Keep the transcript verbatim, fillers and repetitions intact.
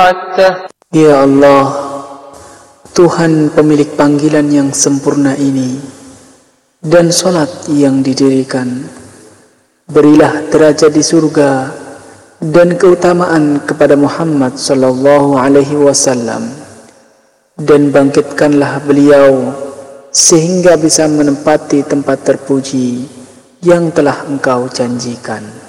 Ya Allah, Tuhan pemilik panggilan yang sempurna ini dan solat yang didirikan, berilah derajat di surga dan keutamaan kepada Muhammad sallallahu alaihi wasallam, dan bangkitkanlah beliau sehingga bisa menempati tempat terpuji yang telah Engkau janjikan.